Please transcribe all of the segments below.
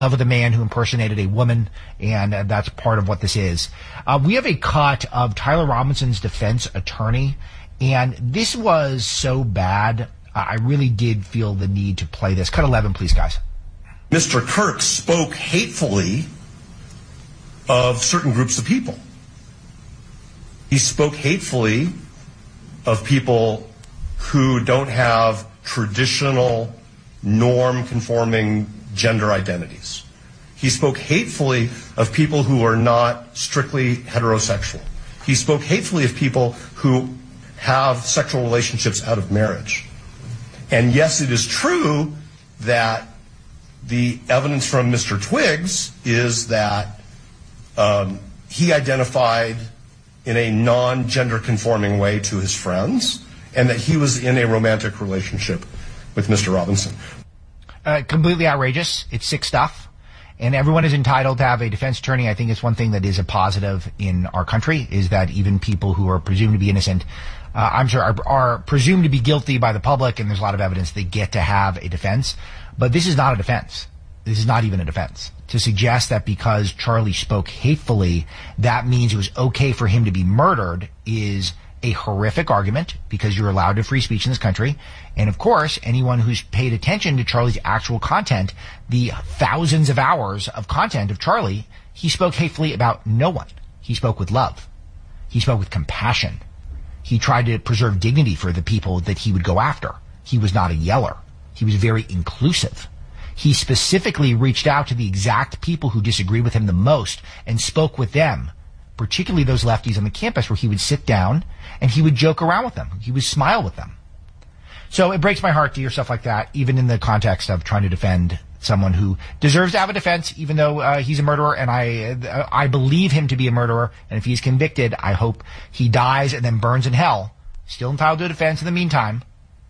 of the man who impersonated a woman, and that's part of what this is. We have a cut of Tyler Robinson's defense attorney, and this was so bad, I really did feel the need to play this. Cut 11, please, guys. Mr. Kirk spoke hatefully of certain groups of people. He spoke hatefully of people who don't have traditional norm-conforming gender identities. He spoke hatefully of people who are not strictly heterosexual. He spoke hatefully of people who have sexual relationships out of marriage. And yes, it is true that the evidence from Mr. Twiggs is that he identified in a non-gender conforming way to his friends, and that he was in a romantic relationship with Mr. Robinson. Completely outrageous. It's sick stuff. And everyone is entitled to have a defense attorney. I think it's one thing that is a positive in our country, is that even people who are presumed to be innocent, are presumed to be guilty by the public, and there's a lot of evidence they get to have a defense. But this is not a defense. This is not even a defense. To suggest that because Charlie spoke hatefully, that means it was okay for him to be murdered is a horrific argument, because you're allowed to free speech in this country. And of course, anyone who's paid attention to Charlie's actual content, the thousands of hours of content of Charlie, he spoke hatefully about no one. He spoke with love. He spoke with compassion. He tried to preserve dignity for the people that he would go after. He was not a yeller. He was very inclusive. He specifically reached out to the exact people who disagree with him the most and spoke with them, particularly those lefties on the campus, where he would sit down and he would joke around with them. He would smile with them. So it breaks my heart to hear stuff like that, even in the context of trying to defend someone who deserves to have a defense, even though he's a murderer, and I believe him to be a murderer. And if he's convicted, I hope he dies and then burns in hell, still entitled to a defense in the meantime.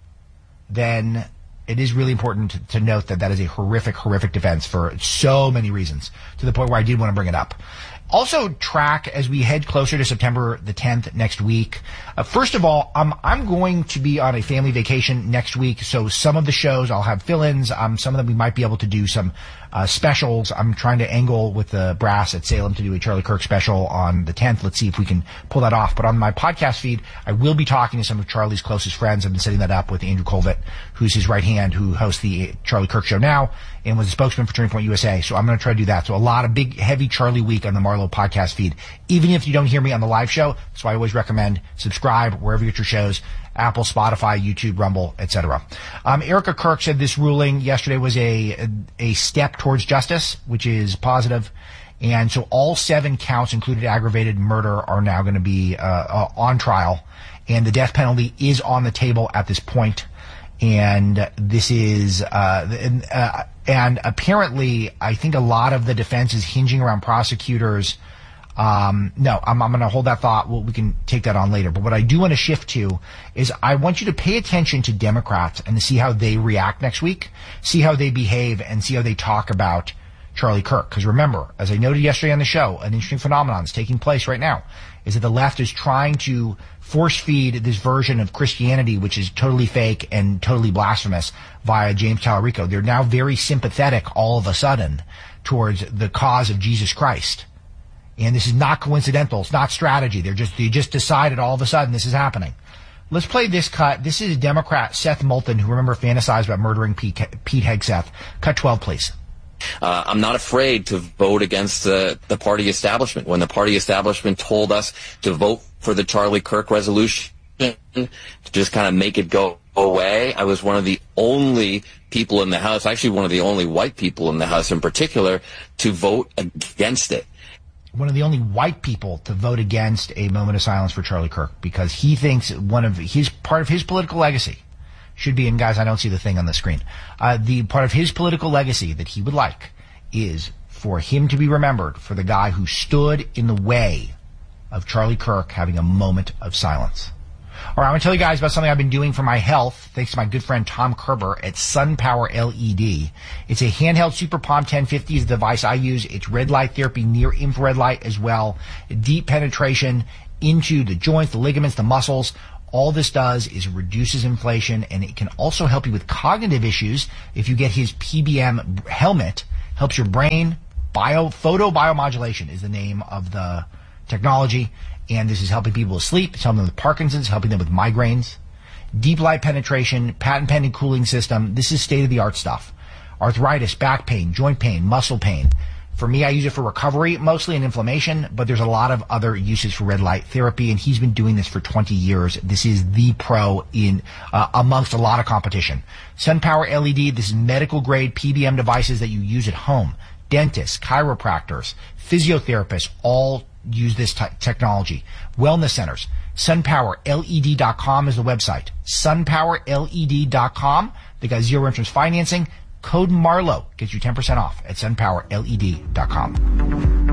Then it is really important to note that that is a horrific, horrific defense for so many reasons, to the point where I did want to bring it up. Also track as we head closer to September the 10th next week. First of all, I'm going to be on a family vacation next week, so some of the shows I'll have fill-ins. Some of them we might be able to do some specials. I'm trying to angle with the brass at Salem to do a Charlie Kirk special on the 10th. Let's see if we can pull that off. But on my podcast feed, I will be talking to some of Charlie's closest friends. I've been setting that up with Andrew Colvett, who's his right hand, who hosts the Charlie Kirk Show now and was a spokesman for Turning Point USA. So I'm going to try to do that. So a lot of big, heavy Charlie week on the Marlowe podcast feed. Even if you don't hear me on the live show, that's why I always recommend subscribe wherever you get your shows. Apple, Spotify, YouTube, Rumble, etc. Erica Kirk said this ruling yesterday was a step towards justice, which is positive. And so all 7 counts, including aggravated murder, are now going to be on trial. And the death penalty is on the table at this point. And this is and apparently, I think a lot of the defense is hinging around prosecutors. No, I'm going to hold that thought. We can take that on later. But what I do want to shift to is I want you to pay attention to Democrats and to see how they react next week, see how they behave, and see how they talk about Charlie Kirk. Because remember, as I noted yesterday on the show, an interesting phenomenon is taking place right now, is that the left is trying to force feed this version of Christianity, which is totally fake and totally blasphemous, via James Tallarico. They're now very sympathetic all of a sudden towards the cause of Jesus Christ. And this is not coincidental. It's not strategy. They just decided all of a sudden this is happening. Let's play this cut. This is Democrat Seth Moulton, who remember fantasized about murdering Pete Hegseth. Cut 12, please. I'm not afraid to vote against the party establishment. When the party establishment told us to vote for the Charlie Kirk resolution, to just kind of make it go away, I was one of the only people in the House, actually one of the only white people in the House in particular, to vote against it. One of the only white people to vote against a moment of silence for Charlie Kirk, because he thinks part of his political legacy should be, and guys, I don't see the thing on the screen, the part of his political legacy that he would like is for him to be remembered for the guy who stood in the way of Charlie Kirk having a moment of silence. All right, I'm going to tell you guys about something I've been doing for my health, thanks to my good friend Tom Kerber at SunPower LED. It's a handheld Super Palm 1050 is the device I use. It's red light therapy, near infrared light as well. Deep penetration into the joints, the ligaments, the muscles. All this does is reduces inflation, and it can also help you with cognitive issues if you get his PBM helmet. Helps your brain. Photobiomodulation is the name of the technology. And this is helping people with sleep. It's helping them with Parkinson's, helping them with migraines. Deep light penetration, patent pending cooling system. This is state of the art stuff. Arthritis, back pain, joint pain, muscle pain. For me, I use it for recovery, mostly and inflammation, but there's a lot of other uses for red light therapy, and he's been doing this for 20 years. This is the pro in amongst a lot of competition. SunPower LED, this is medical grade PBM devices that you use at home. Dentists, chiropractors, physiotherapists all use this technology. Wellness centers. SunPowerLED.com is the website. SunPowerLED.com. They got zero interest financing. Code Marlowe gets you 10% off at SunPowerLED.com.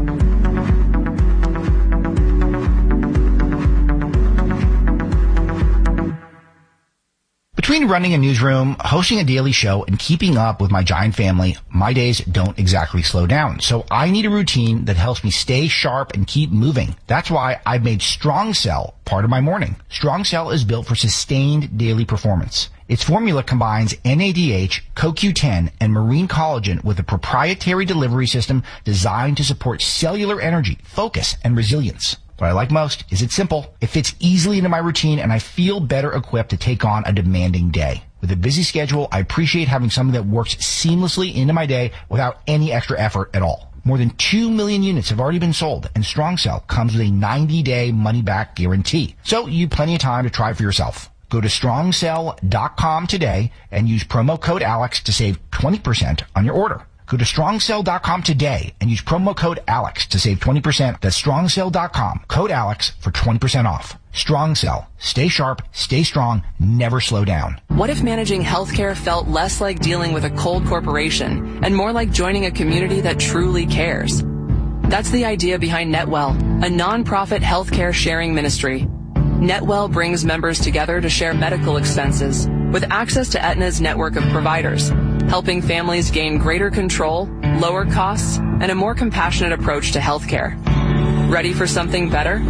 Between running a newsroom, hosting a daily show, and keeping up with my giant family, my days don't exactly slow down. So I need a routine that helps me stay sharp and keep moving. That's why I've made Strong Cell part of my morning. Strong Cell is built for sustained daily performance. Its formula combines NADH, CoQ10, and marine collagen with a proprietary delivery system designed to support cellular energy, focus, and resilience. What I like most is it's simple. It fits easily into my routine, and I feel better equipped to take on a demanding day. With a busy schedule, I appreciate having something that works seamlessly into my day without any extra effort at all. More than 2 million units have already been sold, and Strong Cell comes with a 90-day money-back guarantee. So you have plenty of time to try it for yourself. Go to strongcell.com today and use promo code ALEX to save 20% on your order. Go to strongcell.com today and use promo code ALEX to save 20%. That's strongcell.com. Code ALEX for 20% off. Strong Cell. Stay sharp, stay strong, never slow down. What if managing healthcare felt less like dealing with a cold corporation and more like joining a community that truly cares? That's the idea behind Netwell, a nonprofit healthcare sharing ministry. Netwell brings members together to share medical expenses with access to Aetna's network of providers, helping families gain greater control, lower costs, and a more compassionate approach to healthcare. Ready for something better?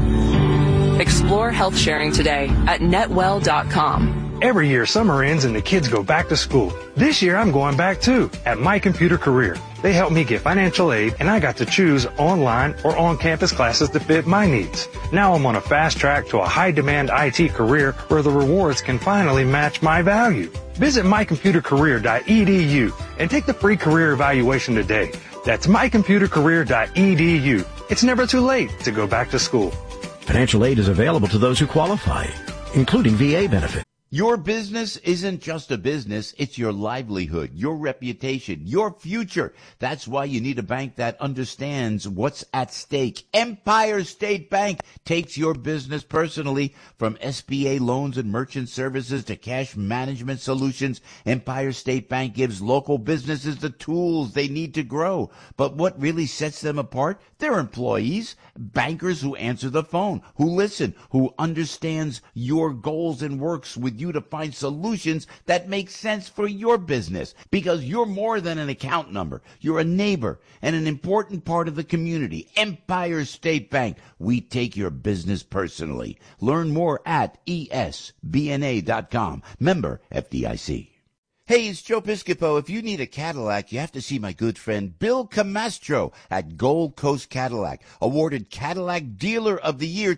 Explore health sharing today at netwell.com. Every year, summer ends and the kids go back to school. This year, I'm going back too at My Computer Career. They helped me get financial aid, and I got to choose online or on-campus classes to fit my needs. Now I'm on a fast track to a high-demand IT career where the rewards can finally match my value. Visit mycomputercareer.edu and take the free career evaluation today. That's mycomputercareer.edu. It's never too late to go back to school. Financial aid is available to those who qualify, including VA benefit. Your business isn't just a business, it's your livelihood, your reputation, your future. That's why you need a bank that understands what's at stake. Empire State Bank takes your business personally. From SBA loans and merchant services to cash management solutions, Empire State Bank gives local businesses the tools they need to grow. But what really sets them apart? Their employees, bankers who answer the phone, who listen, who understands your goals and works with you to find solutions that make sense for your business, because you're more than an account number. You're a neighbor and an important part of the community. Empire State Bank. We take your business personally. Learn more at esbna.com. Member FDIC. Hey, it's Joe Piscopo. If you need a Cadillac, you have to see my good friend Bill Camastro at Gold Coast Cadillac, awarded Cadillac Dealer of the Year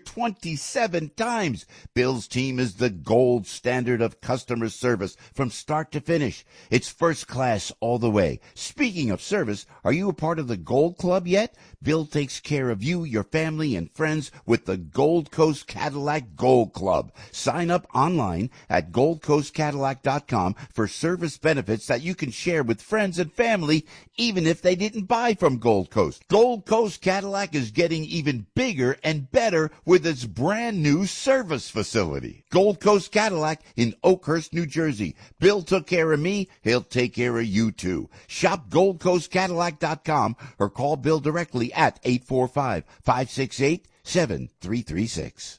27 times. Bill's team is the gold standard of customer service from start to finish. It's first class all the way. Speaking of service, are you a part of the Gold Club yet? Bill takes care of you, your family, and friends with the Gold Coast Cadillac Gold Club. Sign up online at goldcoastcadillac.com for service benefits that you can share with friends and family, even if they didn't buy from Gold Coast. Gold Coast Cadillac is getting even bigger and better with its brand new service facility. Gold Coast Cadillac in Oakhurst, New Jersey. Bill took care of me. He'll take care of you too. Shop goldcoastcadillac.com or call Bill directly at 845-568-7336.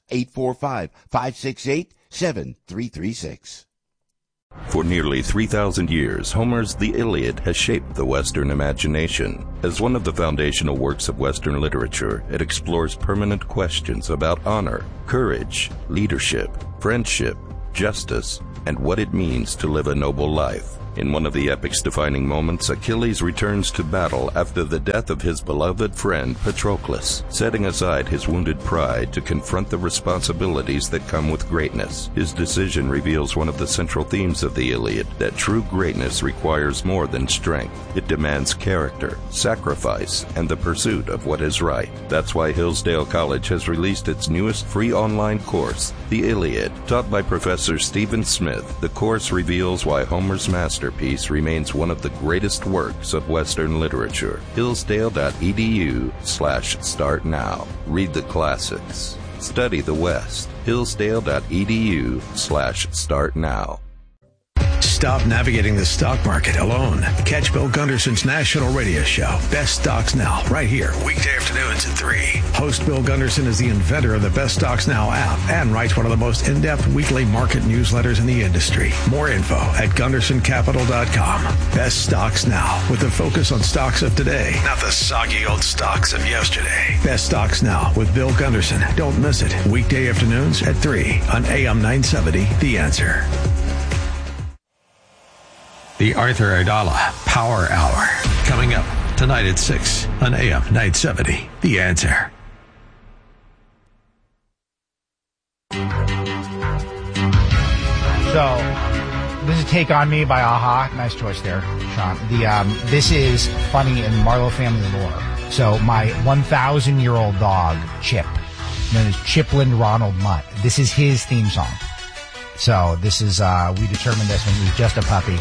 845-568-7336. For nearly 3,000 years, Homer's The Iliad has shaped the Western imagination. As one of the foundational works of Western literature, it explores permanent questions about honor, courage, leadership, friendship, justice, and what it means to live a noble life. In one of the epic's defining moments, Achilles returns to battle after the death of his beloved friend Patroclus, setting aside his wounded pride to confront the responsibilities that come with greatness. His decision reveals one of the central themes of the Iliad, that true greatness requires more than strength. It demands character, sacrifice, and the pursuit of what is right. That's why Hillsdale College has released its newest free online course, The Iliad. Taught by Professor Stephen Smith, the course reveals why Homer's masterpiece remains one of the greatest works of Western literature. Hillsdale.edu/start now. Read the classics. Study the West. Hillsdale.edu/start now. Stop navigating the stock market alone. Catch Bill Gunderson's national radio show, Best Stocks Now, right here, weekday afternoons at 3. Host Bill Gunderson is the inventor of the Best Stocks Now app and writes one of the most in-depth weekly market newsletters in the industry. More info at GundersonCapital.com. Best Stocks Now, with a focus on stocks of today, not the soggy old stocks of yesterday. Best Stocks Now with Bill Gunderson. Don't miss it. Weekday afternoons at 3 on AM 970, The Answer. The Arthur Aidala Power Hour, coming up tonight at 6 on AM 970, The Answer. So, this is Take On Me by A-ha. Nice choice there, Sean. This is funny in Marlowe family lore. So, my 1,000-year-old dog, Chip, known as Chiplin Ronald Mutt, this is his theme song. So, this is, we determined this when he was just a puppy.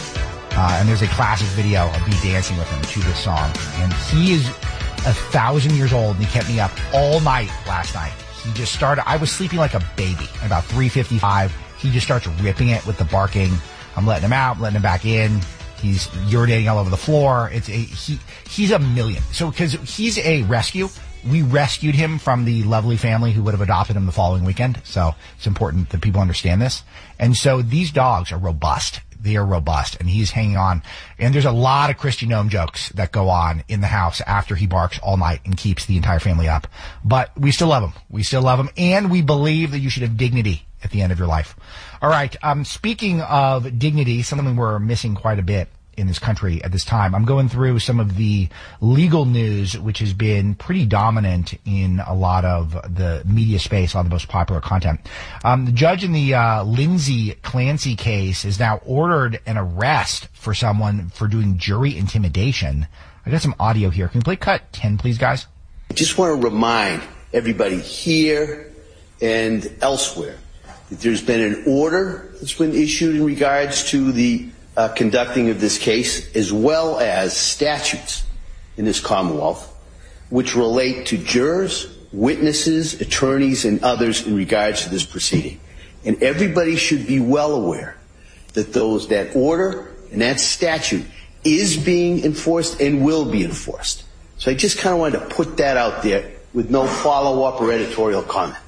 And there's a classic video of me dancing with him to this song. And he is 1,000 years old, and he kept me up all night last night. He just started, I was sleeping like a baby. About 3:55, he just starts ripping it with the barking. I'm letting him out, letting him back in. He's urinating all over the floor. He's a million. So, because he's a rescue, we rescued him from the lovely family who would have adopted him the following weekend. So, it's important that people understand this. And so, these dogs are robust. They are robust, and he's hanging on. And there's a lot of Christy Gnome jokes that go on in the house after he barks all night and keeps the entire family up. But we still love him. We still love him, and we believe that you should have dignity at the end of your life. All right, speaking of dignity, something we're missing quite a bit in this country at this time. I'm going through some of the legal news, which has been pretty dominant in a lot of the media space, a lot of the most popular content. The judge in the Lindsay Clancy case has now ordered an arrest for someone for doing jury intimidation. I got some audio here. Can we play cut 10, please, guys? I just want to remind everybody here and elsewhere that there's been an order that's been issued in regards to the conducting of this case, as well as statutes in this Commonwealth, which relate to jurors, witnesses, attorneys, and others in regards to this proceeding. And everybody should be well aware that that order and that statute is being enforced and will be enforced. So I just kind of wanted to put that out there with no follow-up or editorial comment.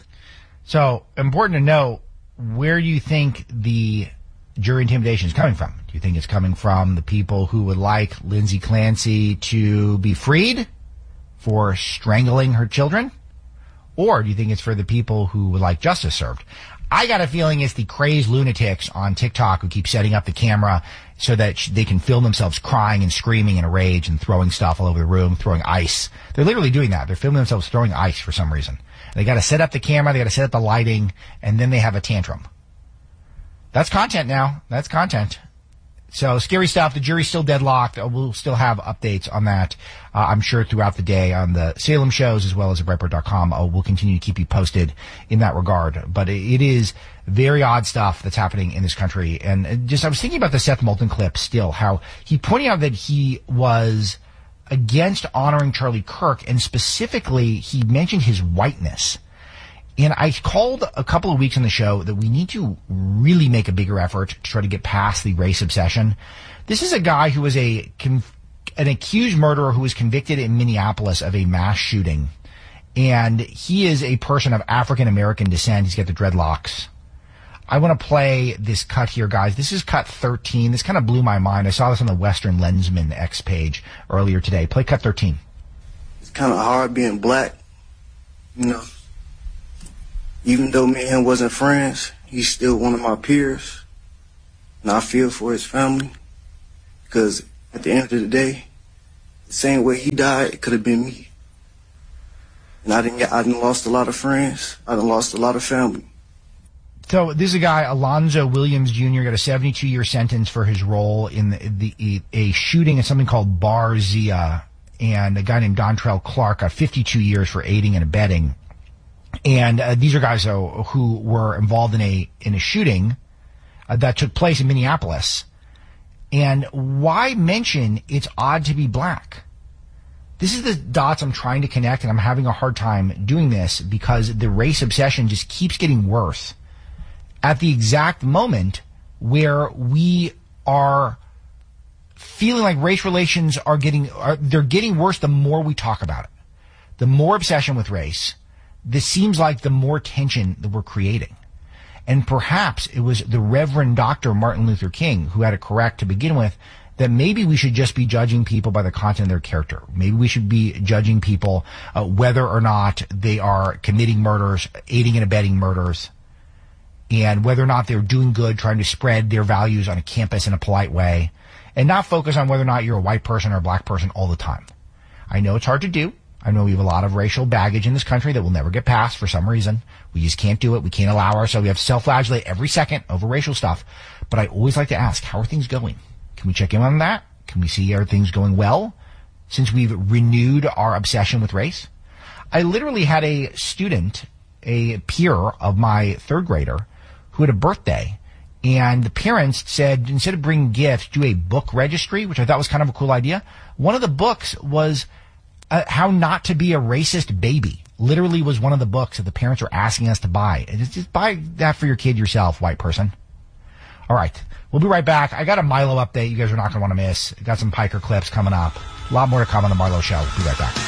So, important to know, where do you think the jury intimidation is coming from? Do you think it's coming from the people who would like Lindsay Clancy to be freed for strangling her children? Or do you think it's for the people who would like justice served? I got a feeling it's the crazed lunatics on TikTok who keep setting up the camera so that they can film themselves crying and screaming in a rage and throwing stuff all over the room, throwing ice. They're literally doing that. They're filming themselves throwing ice for some reason. They got to set up the camera, they got to set up the lighting, and then they have a tantrum. That's content now. That's content. So, scary stuff. The jury's still deadlocked. We'll still have updates on that, I'm sure, throughout the day on the Salem shows as well as at Breitbart.com. We'll continue to keep you posted in that regard. But it is very odd stuff that's happening in this country. And I was thinking about the Seth Moulton clip still, how he pointed out that he was against honoring Charlie Kirk, and specifically, he mentioned his whiteness. And I called a couple of weeks on the show that we need to really make a bigger effort to try to get past the race obsession. This is a guy who was an accused murderer who was convicted in Minneapolis of a mass shooting. And he is a person of African-American descent. He's got the dreadlocks. I want to play this cut here, guys. This is cut 13. This kind of blew my mind. I saw this on the Western Lensman X page earlier today. Play cut 13. It's kind of hard being black, you know. Even though me and him wasn't friends, he's still one of my peers. And I feel for his family because at the end of the day, the same way he died, it could have been me. And I done lost a lot of friends. I done lost a lot of family. So this is a guy, Alonzo Williams Jr., got a 72-year sentence for his role in a shooting at something called Bar Zia, and a guy named Dontrell Clark got 52 years for aiding and abetting. And these are guys who were involved in a shooting that took place in Minneapolis. And why mention it's odd to be black? This is the dots I'm trying to connect, and I'm having a hard time doing this because the race obsession just keeps getting worse at the exact moment where we are feeling like race relations they're getting worse the more we talk about it. The more obsession with race, this seems like the more tension that we're creating. And perhaps it was the Reverend Dr. Martin Luther King who had it correct to begin with, that maybe we should just be judging people by the content of their character. Maybe we should be judging people whether or not they are committing murders, aiding and abetting murders, and whether or not they're doing good, trying to spread their values on a campus in a polite way, and not focus on whether or not you're a white person or a black person all the time. I know it's hard to do. I know we have a lot of racial baggage in this country that will never get passed for some reason. We just can't do it. We can't allow ourselves. We have to self-flagellate every second over racial stuff. But I always like to ask, how are things going? Can we check in on that? Can we see are things going well since we've renewed our obsession with race? I literally had a student, a peer of my third grader, who had a birthday, and the parents said, instead of bringing gifts, do a book registry, which I thought was kind of a cool idea. One of the books was How Not to Be a Racist Baby. Literally was one of the books that the parents were asking us to buy. And just buy that for your kid yourself, white person. All right. We'll be right back. I got a Milo update you guys are not going to want to miss. Got some Piker clips coming up. A lot more to come on the Marlo Show. Be right back.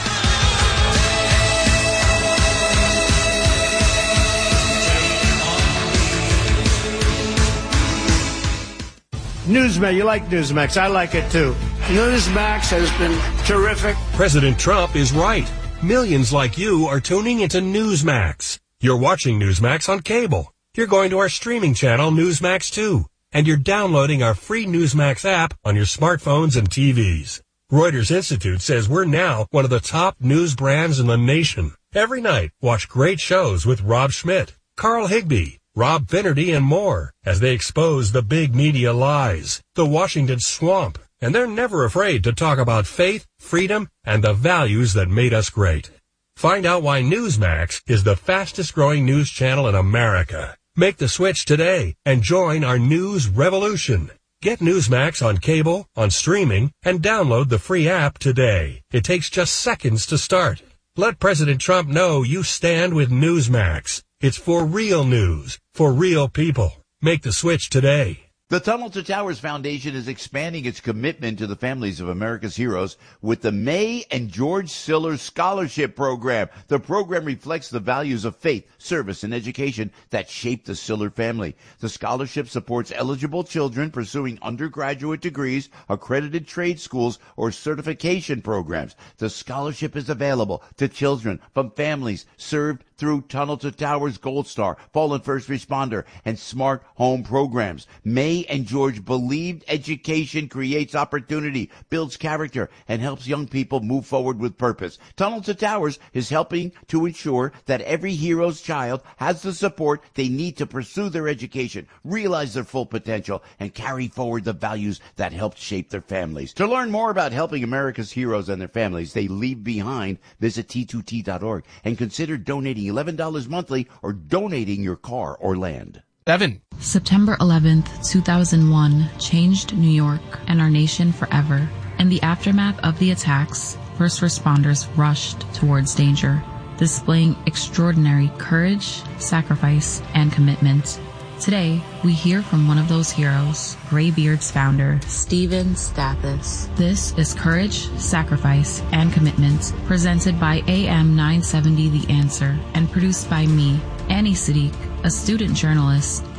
Newsmax, you like Newsmax. I like it too. Newsmax has been terrific. President Trump is right. Millions like you are tuning into Newsmax. You're watching Newsmax on cable. You're going to our streaming channel, Newsmax 2. And you're downloading our free Newsmax app on your smartphones and TVs. Reuters Institute says we're now one of the top news brands in the nation. Every night, watch great shows with Rob Schmidt, Carl Higbie, Rob Finnerty, and more as they expose the big media lies, the Washington swamp, and they're never afraid to talk about faith, freedom, and the values that made us great. Find out why Newsmax is the fastest growing news channel in America. Make the switch today and join our news revolution. Get Newsmax on cable, on streaming, and download the free app today. It takes just seconds to start. Let President Trump know you stand with Newsmax. It's for real news, for real people. Make the switch today. The Tunnel to Towers Foundation is expanding its commitment to the families of America's heroes with the May and George Siller Scholarship Program. The program reflects the values of faith, service, and education that shaped the Siller family. The scholarship supports eligible children pursuing undergraduate degrees, accredited trade schools, or certification programs. The scholarship is available to children from families served through Tunnel to Towers Gold Star, Fallen First Responder, and Smart Home programs. May and George believed education creates opportunity, builds character, and helps young people move forward with purpose. Tunnel to Towers is helping to ensure that every hero's child has the support they need to pursue their education, realize their full potential, and carry forward the values that helped shape their families. To learn more about helping America's heroes and their families they leave behind, visit T2T.org and consider donating $11 monthly or donating your car or land. Evan. September 11th, 2001 changed New York and our nation forever. In the aftermath of the attacks, first responders rushed towards danger, displaying extraordinary courage, sacrifice, and commitment. Today, we hear from one of those heroes, Graybeard's founder, Steven Stathis. This is Courage, Sacrifice, and Commitment, presented by AM 970 The Answer, and produced by me, Annie Siddiq, a student journalist at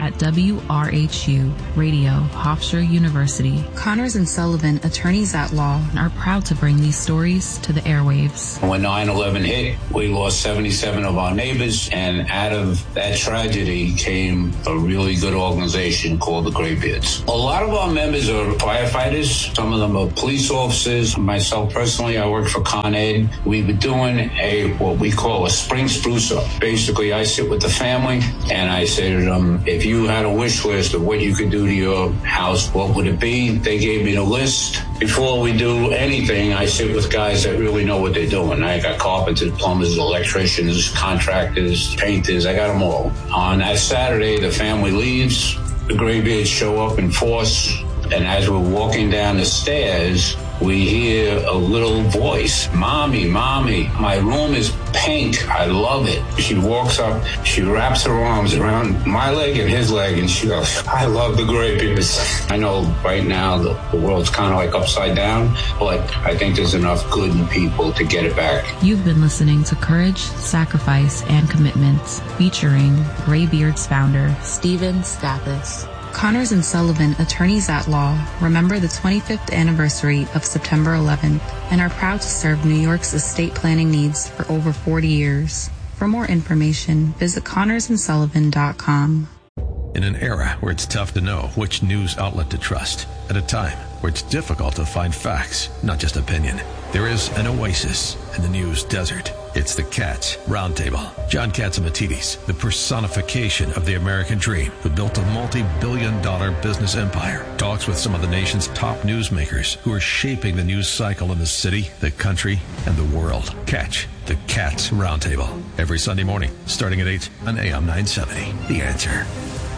at WRHU Radio, Hofstra University. Connors and Sullivan, attorneys at law, are proud to bring these stories to the airwaves. When 9/11 hit, we lost 77 of our neighbors, and out of that tragedy came a really good organization called the Graybeards. A lot of our members are firefighters. Some of them are police officers. Myself personally, I work for Con Ed. We've been doing what we call a spring spruce up. Basically, I sit with the family and I say to them, if you had a wish list of what you could do to your house, what would it be? They gave me the list. Before we do anything, I sit with guys that really know what they're doing. I got carpenters, plumbers, electricians, contractors, painters. I got them all. On that Saturday, the family leaves. The Graybeards show up in force. And as we're walking down the stairs, we hear a little voice, Mommy, Mommy, my room is pink. I love it. She walks up, she wraps her arms around my leg and his leg, and she goes, I love the Graybeards. I know right now the world's kind of like upside down, but I think there's enough good in people to get it back. You've been listening to Courage, Sacrifice, and Commitment, featuring Graybeards founder Steven Stathis. Connors and Sullivan, attorneys at law, remember the 25th anniversary of September 11th and are proud to serve New York's estate planning needs for over 40 years. For more information, visit ConnorsandSullivan.com. In an era where it's tough to know which news outlet to trust, at a time where it's difficult to find facts, not just opinion, there is an oasis in the news desert. It's the Katz Roundtable. John Catsimatidis, the personification of the American dream, who built a multi-billion-dollar business empire, talks with some of the nation's top newsmakers who are shaping the news cycle in the city, the country, and the world. Catch the Katz Roundtable every Sunday morning, starting at 8 on AM 970. The Answer.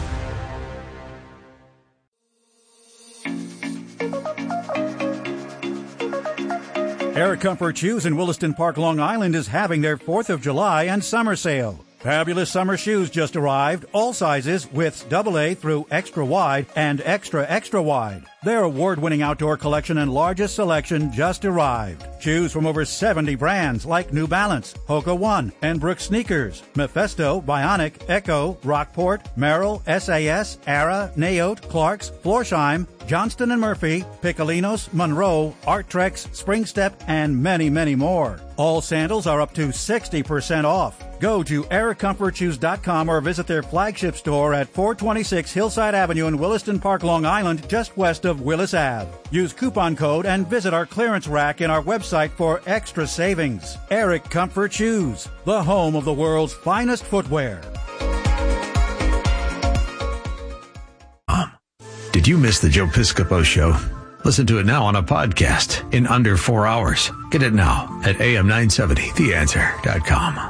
Air Comfort Shoes in Williston Park, Long Island is having their 4th of July and summer sale. Fabulous summer shoes just arrived, all sizes, widths AA through extra wide and extra wide. Their award-winning outdoor collection and largest selection just arrived. Shoes from over 70 brands like New Balance, Hoka One, and Brooks Sneakers, Mephisto, Bionic, Echo, Rockport, Merrill, SAS, Ara, Naote, Clarks, Florsheim, Johnston & Murphy, Piccolinos, Monroe, Arttrex, Springstep, and many, many more. All sandals are up to 60% off. Go to aircomfortshoes.com or visit their flagship store at 426 Hillside Avenue in Williston Park, Long Island, just west of Willis Ave. Use coupon code and visit our clearance rack in our website for extra savings. Eric Comfort Shoes, the home of the world's finest footwear. Did you miss the Joe Piscopo Show? Listen to it now on a podcast in under 4 hours. Get it now at am970theanswer.com.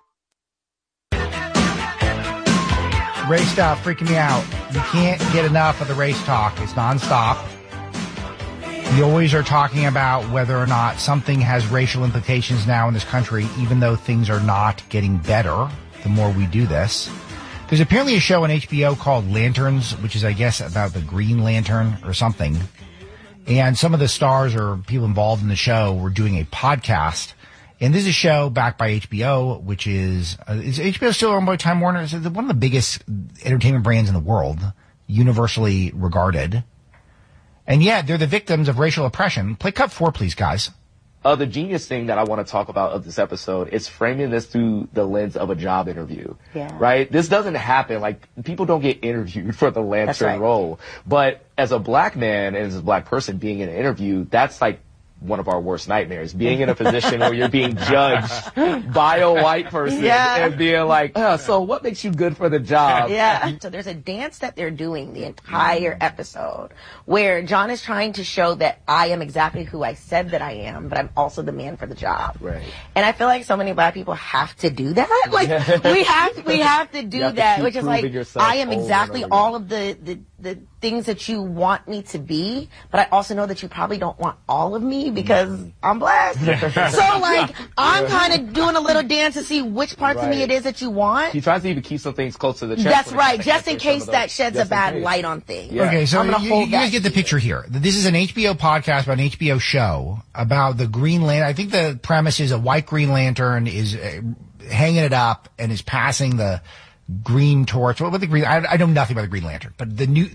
Race stuff freaking me out. You can't get enough of the race talk. It's nonstop. You always are talking about whether or not something has racial implications now in this country, even though things are not getting better the more we do this. There's apparently a show on HBO called Lanterns, which is, I guess, about the Green Lantern or something. And some of the stars or people involved in the show were doing a podcast. And this is a show backed by HBO, which is HBO still owned by Time Warner? It's one of the biggest entertainment brands in the world, universally regarded. And yet, they're the victims of racial oppression. Play cut 4, please, guys. The genius thing that I want to talk about of this episode is framing this through the lens of a job interview. Yeah. Right? This doesn't happen. Like, people don't get interviewed for the Lantern role. But as a black man and as a black person being in an interview, that's like one of our worst nightmares. Being in a position where you're being judged by a white person and being like, so what makes you good for the job? Yeah. So there's a dance that they're doing the entire episode where John is trying to show that I am exactly who I said that I am, but I'm also the man for the job. Right. And I feel like so many black people have to do that. Like, we have to do that, which is like, I am exactly all of the things that you want me to be, but I also know that you probably don't want all of me because I'm black. So, like, I'm kind of doing a little dance to see which parts of me it is that you want. He tries to even keep some things close to the chest. That's right, just in case that sheds a bad light on things. Yeah. Okay, so you guys get the picture here. This is an HBO podcast about an HBO show about the Green Lantern. I think the premise is a white Green Lantern is hanging it up and is passing the green torch. What the green? I know nothing about the Green Lantern, but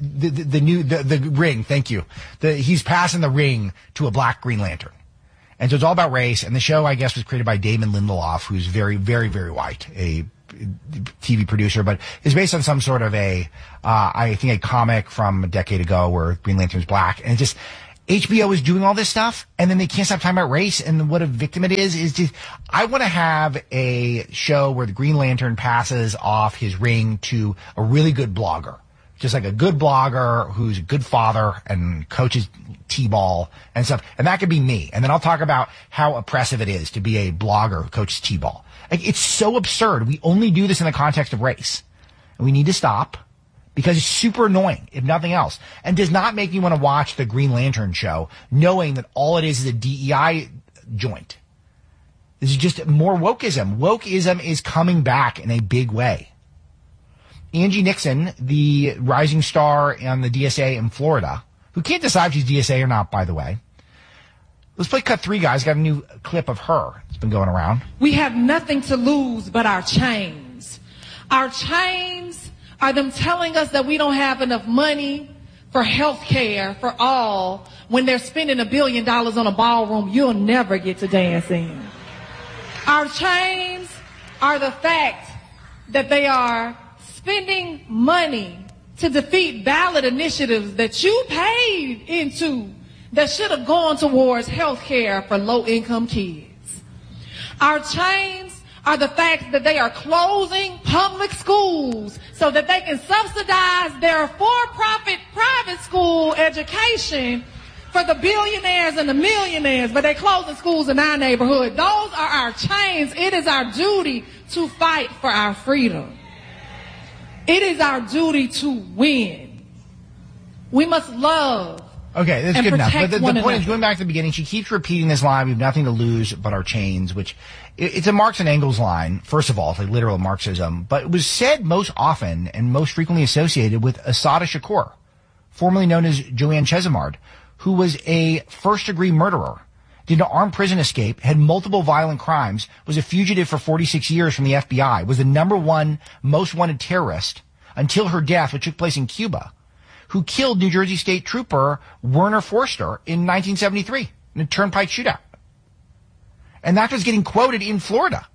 the ring. Thank you. He's passing the ring to a black Green Lantern, and so it's all about race. And the show, I guess, was created by Damon Lindelof, who's very, very, very white, a TV producer, but is based on some sort of I think a comic from a decade ago where Green Lantern's black, and it just. HBO is doing all this stuff, and then they can't stop talking about race and what a victim it is just, I want to have a show where the Green Lantern passes off his ring to a really good blogger. Just like a good blogger who's a good father and coaches T-ball and stuff. And that could be me. And then I'll talk about how oppressive it is to be a blogger who coaches T-ball. Like, it's so absurd. We only do this in the context of race. And we need to stop. Because it's super annoying, if nothing else. And does not make me want to watch the Green Lantern show, knowing that all it is a DEI joint. This is just more wokeism. Wokeism is coming back in a big way. Angie Nixon, the rising star on the DSA in Florida, who can't decide if she's DSA or not, by the way. Let's play cut 3, guys. Got a new clip of her. It's been going around. We have nothing to lose but our chains. Our chains are them telling us that we don't have enough money for health care for all when they're spending $1 billion on a ballroom you'll never get to dance in. Our chains are the fact that they are spending money to defeat ballot initiatives that you paid into that should have gone towards health care for low-income kids. Our chains are the fact that they are closing public schools so that they can subsidize their for-profit private school education for the billionaires and the millionaires, but they're closing schools in our neighborhood. Those are our chains. It is our duty to fight for our freedom. It is our duty to win. We must love. Okay, that's good enough. But the point is, going back to the beginning, she keeps repeating this line, we have nothing to lose but our chains, which it's a Marx and Engels line, first of all, it's like literal Marxism, but it was said most often and most frequently associated with Assata Shakur, formerly known as Joanne Chesimard, who was a first-degree murderer, did an armed prison escape, had multiple violent crimes, was a fugitive for 46 years from the FBI, was the #1 most wanted terrorist until her death, which took place in Cuba, who killed New Jersey State Trooper Werner Forster in 1973 in a turnpike shootout. And that was getting quoted in Florida.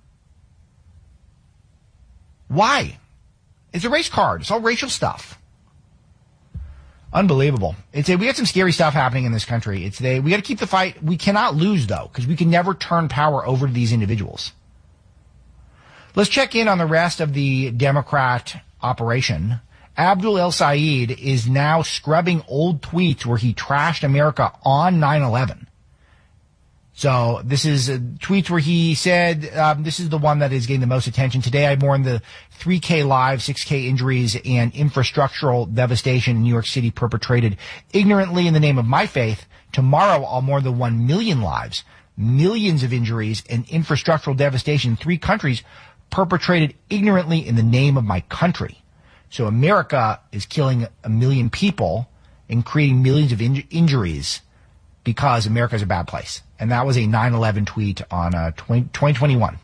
Why? It's a race card. It's all racial stuff. Unbelievable. We got some scary stuff happening in this country. We got to keep the fight. We cannot lose, though, because we can never turn power over to these individuals. Let's check in on the rest of the Democrat operation. Abdul El Sayed is now scrubbing old tweets where he trashed America on 9/11. So this is tweets where he said, this is the one that is getting the most attention. Today I mourn the 3K lives, 6K injuries, and infrastructural devastation in New York City perpetrated ignorantly in the name of my faith. Tomorrow I'll mourn the 1 million lives, millions of injuries, and infrastructural devastation in 3 countries perpetrated ignorantly in the name of my country. So America is killing 1 million people and creating millions of injuries because America is a bad place. And that was a 9/11 tweet on 2021.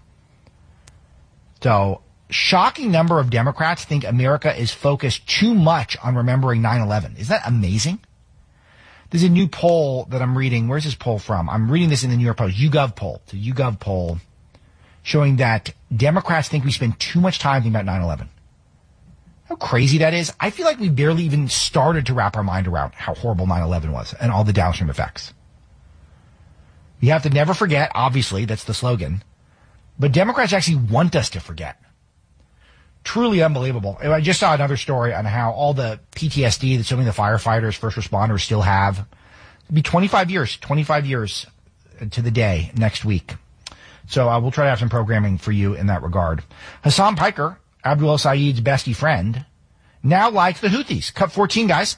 So, shocking number of Democrats think America is focused too much on remembering 9/11. Isn't that amazing? There's a new poll that I'm reading. Where's this poll from? I'm reading this in the New York Post. YouGov poll. It's a YouGov poll showing that Democrats think we spend too much time thinking about 9/11. How crazy that is. I feel like we barely even started to wrap our mind around how horrible 9/11 was and all the downstream effects. You have to never forget, obviously, that's the slogan. But Democrats actually want us to forget. Truly unbelievable. I just saw another story on how all the PTSD that so many of the firefighters, first responders still have. It'll be 25 years to the day next week. So we'll try to have some programming for you in that regard. Hassan Piker, Abdul El Sayed's bestie friend, now likes the Houthis. Cut 14, guys.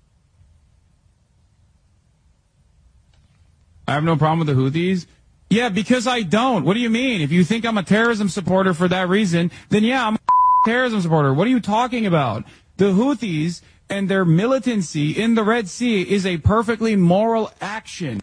I have no problem with the Houthis. Yeah, because I don't. What do you mean? If you think I'm a terrorism supporter for that reason, then yeah, I'm a terrorism supporter. What are you talking about? The Houthis and their militancy in the Red Sea is a perfectly moral action.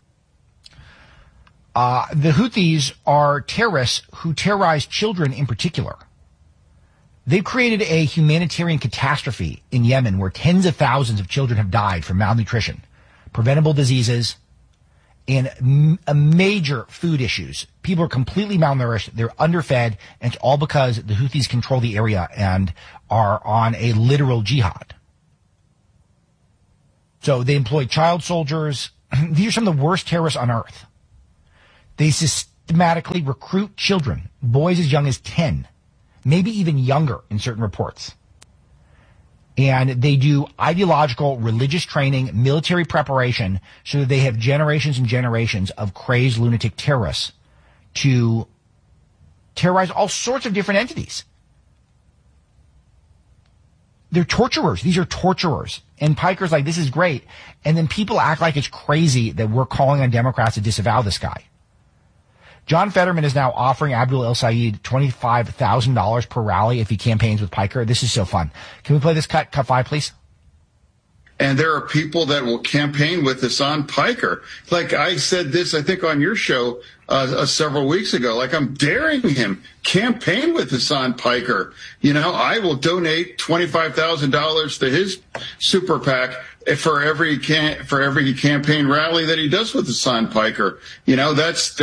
The Houthis are terrorists who terrorize children in particular. They've created a humanitarian catastrophe in Yemen where tens of thousands of children have died from malnutrition, preventable diseases, and major food issues. People are completely malnourished. They're underfed, and it's all because the Houthis control the area and are on a literal jihad. So they employ child soldiers. These are some of the worst terrorists on earth. They systematically recruit children, boys as young as 10, maybe even younger in certain reports. And they do ideological, religious training, military preparation, so that they have generations and generations of crazed lunatic terrorists to terrorize all sorts of different entities. They're torturers. These are torturers. And Piker's like, this is great. And then people act like it's crazy that we're calling on Democrats to disavow this guy. John Fetterman is now offering Abdul El-Sayed $25,000 per rally if he campaigns with Piker. This is so fun. Can we play this cut 5, please? And there are people that will campaign with Hassan Piker. Like I said this, I think, on your show several weeks ago. Like, I'm daring him, campaign with Hassan Piker. You know, I will donate $25,000 to his super PAC for every campaign rally that he does with Hassan Piker. You know, that's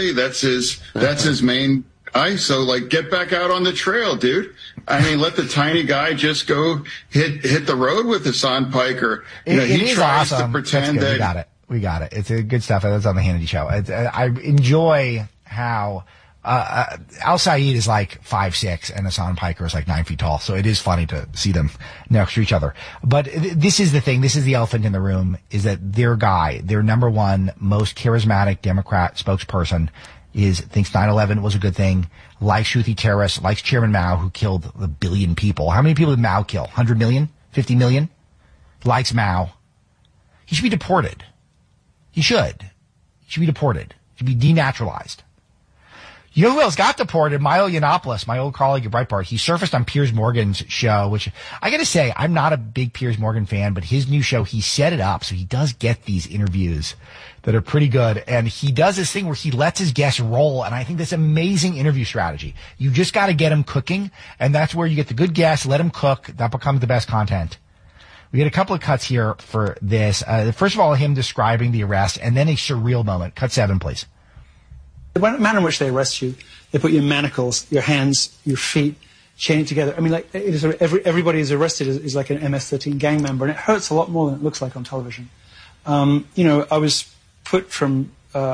his main guy. So, like, get back out on the trail, dude. I mean, let the tiny guy just go hit the road with Hassan Piker. You know, he tries to pretend that. We got it. It's good stuff. That's on the Hannity show. I enjoy how Al-Sayed is like 5'6" and Hassan Piker is like 9 feet tall. So it is funny to see them next to each other. But this is the thing. This is the elephant in the room, is that their guy, their number one most charismatic Democrat spokesperson, thinks 9/11 was a good thing, likes Houthi terrorists, likes Chairman Mao, who killed 1 billion people. How many people did Mao kill? 100 million? 50 million? Likes Mao. He should be deported. He should. He should be deported. He should be denaturalized. You know who else got deported? Milo Yiannopoulos, my old colleague at Breitbart. He surfaced on Piers Morgan's show, which I got to say, I'm not a big Piers Morgan fan, but his new show, he set it up so he does get these interviews that are pretty good. And he does this thing where he lets his guests roll. And I think that's amazing interview strategy. You just got to get them cooking. And that's where you get the good guests, let them cook. That becomes the best content. We get a couple of cuts here for this. First of all, him describing the arrest, and then a surreal moment. Cut 7, please. The manner in which they arrest you, they put you in manacles, your hands, your feet, chained together. I mean, like, it is, everybody who's arrested is like an MS-13 gang member, and it hurts a lot more than it looks like on television. You know, I was put from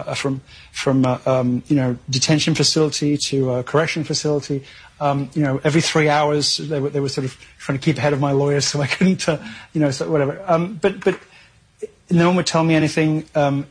detention facility to a correction facility. You know, every 3 hours they were sort of trying to keep ahead of my lawyers, so I couldn't, so whatever. But no one would tell me anything.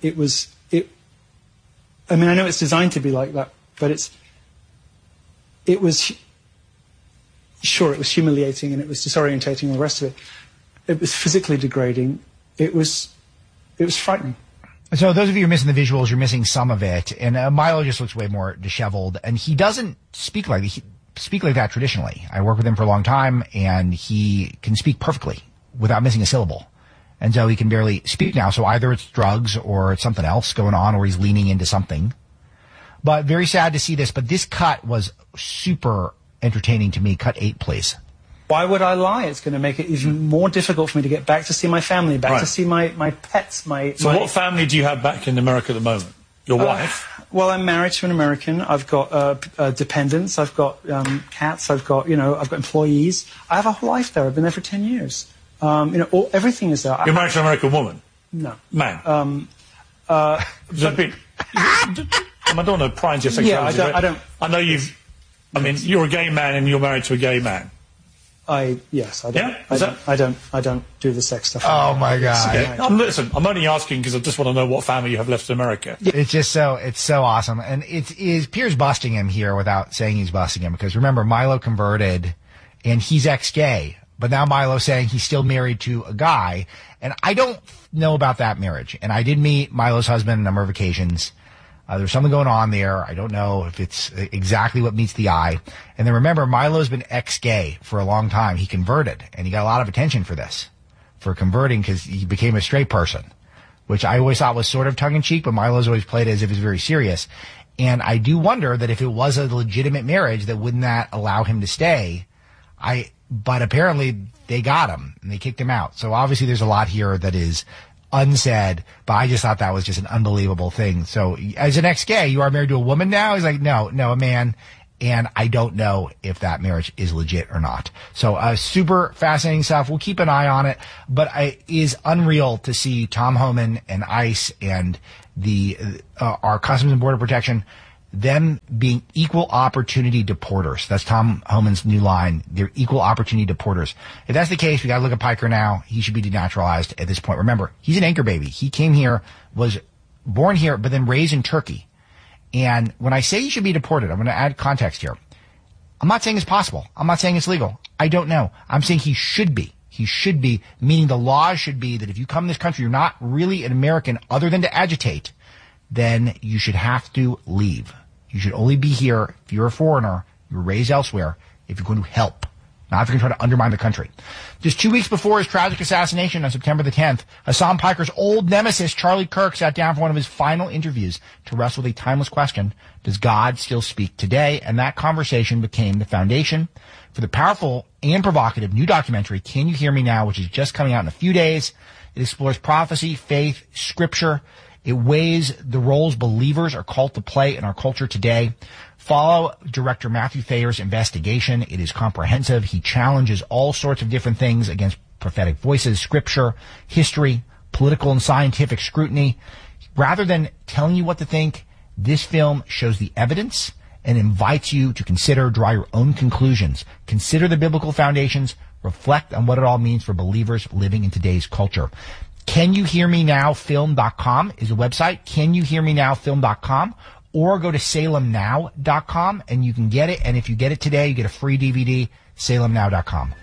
I mean, I know it's designed to be like that, but it was humiliating and it was disorientating and the rest of it. It was physically degrading. It was frightening. So those of you who are missing the visuals, you're missing some of it. And Milo just looks way more disheveled, and he doesn't speak like that traditionally. I worked with him for a long time, and he can speak perfectly without missing a syllable. And so he can barely speak now. So either it's drugs or it's something else going on, or he's leaning into something. But very sad to see this. But this cut was super entertaining to me. Cut 8, please. Why would I lie? It's going to make it even more difficult for me to get back to see my family, to see my pets. So what family do you have back in America at the moment? Your wife? Well, I'm married to an American. I've got dependents. I've got cats. I've got employees. I have a whole life there. I've been there for 10 years. Everything is there. You're married to an American woman? No. Man? I don't want to pry into your sexuality. Yeah, I know you're a gay man and you're married to a gay man. Yes, I don't. Yeah? I don't do the sex stuff. Oh my God! Listen, I'm only asking because I just want to know what family you have left in America. It's so awesome, and it is Piers busting him here without saying he's busting him, because remember, Milo converted, and he's ex-gay, but now Milo's saying he's still married to a guy, and I don't know about that marriage, and I did meet Milo's husband on a number of occasions. There's something going on there. I don't know if it's exactly what meets the eye. And then remember, Milo's been ex-gay for a long time. He converted, and he got a lot of attention for this, for converting, because he became a straight person, which I always thought was sort of tongue-in-cheek, but Milo's always played it as if it's very serious. And I do wonder that if it was a legitimate marriage, that wouldn't that allow him to stay? But apparently they got him and they kicked him out. So obviously there's a lot here that is unsaid, but I just thought that was just an unbelievable thing. So as an ex-gay, you are married to a woman now? He's like, no, a man. And I don't know if that marriage is legit or not. So super fascinating stuff. We'll keep an eye on it. But it is unreal to see Tom Homan and ICE and our Customs and Border Protection, them being equal opportunity deporters. That's Tom Homan's new line. They're equal opportunity deporters. If that's the case, we got to look at Piker now. He should be denaturalized at this point. Remember, he's an anchor baby. He came here, was born here, but then raised in Turkey. And when I say he should be deported, I'm going to add context here. I'm not saying it's possible. I'm not saying it's legal. I don't know. I'm saying he should be. He should be, meaning the law should be that if you come to this country, you're not really an American other than to agitate, then you should have to leave. You should only be here if you're a foreigner, you were raised elsewhere, if you're going to help, not if you're going to try to undermine the country. Just 2 weeks before his tragic assassination on September the 10th, Hasan Piker's old nemesis, Charlie Kirk, sat down for one of his final interviews to wrestle with a timeless question: does God still speak today? And that conversation became the foundation for the powerful and provocative new documentary, Can You Hear Me Now?, which is just coming out in a few days. It explores prophecy, faith, scripture. It weighs the roles believers are called to play in our culture today. Follow director Matthew Thayer's investigation. It is comprehensive. He challenges all sorts of different things against prophetic voices, scripture, history, political and scientific scrutiny. Rather than telling you what to think, this film shows the evidence and invites you to draw your own conclusions. Consider the biblical foundations. Reflect on what it all means for believers living in today's culture. CanYouHearMeNowFilm.com is a website, CanYouHearMeNowFilm.com, or go to SalemNow.com and you can get it. And if you get it today, you get a free DVD, SalemNow.com.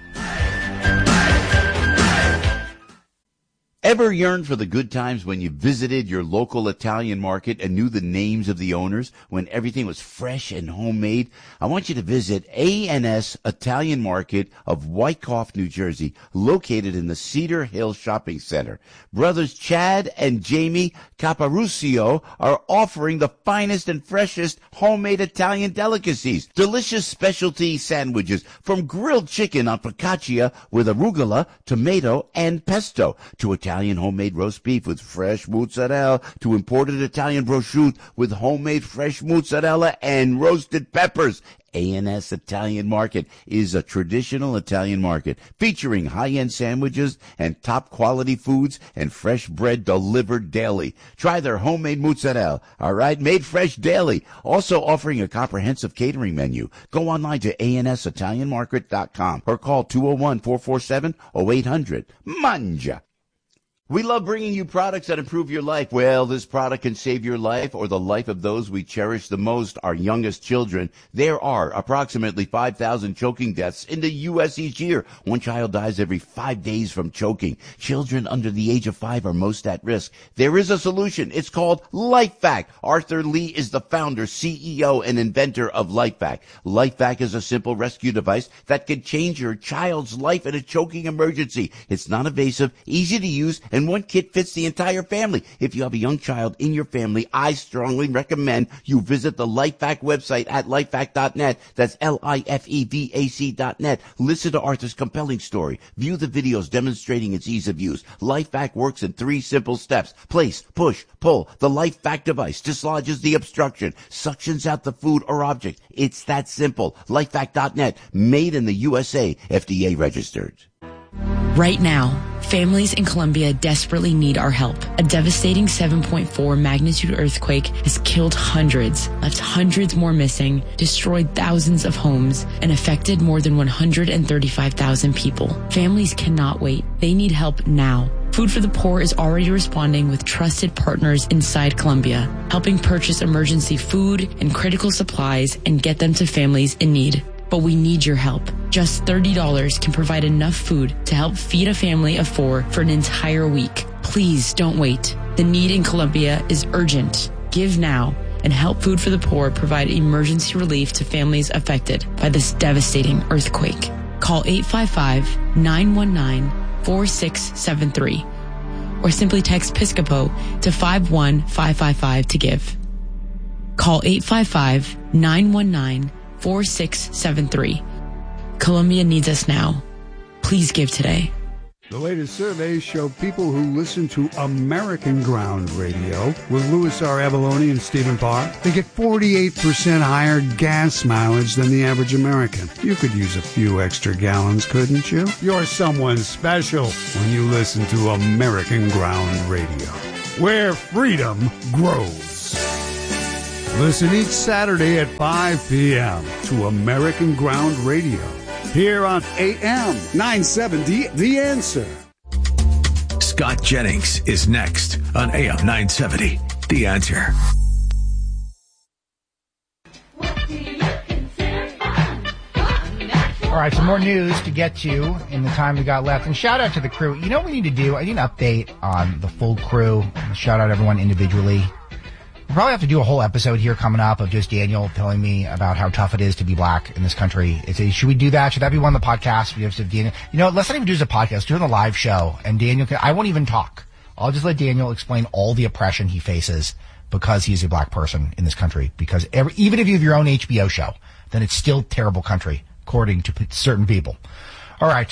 Ever yearned for the good times when you visited your local Italian market and knew the names of the owners, when everything was fresh and homemade? I want you to visit A&S Italian Market of Wyckoff, New Jersey, located in the Cedar Hill Shopping Center. Brothers Chad and Jamie Caparucio are offering the finest and freshest homemade Italian delicacies. Delicious specialty sandwiches, from grilled chicken on focaccia with arugula, tomato, and pesto, to Italian homemade roast beef with fresh mozzarella, to imported Italian prosciutto with homemade fresh mozzarella and roasted peppers. A&S Italian Market is a traditional Italian market featuring high-end sandwiches and top-quality foods and fresh bread delivered daily. Try their homemade mozzarella, all right, made fresh daily. Also offering a comprehensive catering menu. Go online to ANSItalianMarket.com or call 201-447-0800. Mangia. We love bringing you products that improve your life. Well, this product can save your life or the life of those we cherish the most, our youngest children. There are approximately 5,000 choking deaths in the U.S. each year. One child dies every 5 days from choking. Children under the age of 5 are most at risk. There is a solution. It's called LifeVac. Arthur Lee is the founder, CEO, and inventor of LifeVac. LifeVac is a simple rescue device that can change your child's life in a choking emergency. It's non invasive, easy to use, and one kit fits the entire family. If you have a young child in your family, I strongly recommend you visit the LifeVac website at lifevac.net. That's LIFEVAC.net. Listen to Arthur's compelling story. View the videos demonstrating its ease of use. LifeVac works in 3 simple steps. Place, push, pull. The LifeVac device dislodges the obstruction, suctions out the food or object. It's that simple. LifeVac.net. Made in the USA. FDA registered. Right now, families in Colombia desperately need our help. A devastating 7.4 magnitude earthquake has killed hundreds, left hundreds more missing, destroyed thousands of homes, and affected more than 135,000 people. Families cannot wait. They need help now. Food for the Poor is already responding with trusted partners inside Colombia, helping purchase emergency food and critical supplies and get them to families in need. But we need your help. Just $30 can provide enough food to help feed a family of 4 for an entire week. Please don't wait. The need in Colombia is urgent. Give now and help Food for the Poor provide emergency relief to families affected by this devastating earthquake. Call 855-919-4673 or simply text Piscopo to 51555 to give. Call 855-919-4673 Colombia needs us now. Please give today. The latest surveys show people who listen to American Ground Radio with Louis R. Avalone and Stephen Parr, they get 48% higher gas mileage than the average American. You could use a few extra gallons, couldn't you? You're someone special when you listen to American Ground Radio, where freedom grows. Listen each Saturday at 5 p.m. to American Ground Radio, here on AM 970, The Answer. Scott Jennings is next on AM 970, The Answer. All right, some more news to get to in the time we got left. And shout out to the crew. You know what we need to do? I need an update on the full crew. Shout out everyone individually. We'll probably have to do a whole episode here coming up of just Daniel telling me about how tough it is to be black in this country. Should we do that? Should that be one of the podcasts? We have to Daniel. You know, let's not even do it as a podcast. Do it on the live show. And Daniel I won't even talk. I'll just let Daniel explain all the oppression he faces because he's a black person in this country. Because even if you have your own HBO show, then it's still terrible country, according to certain people. All right.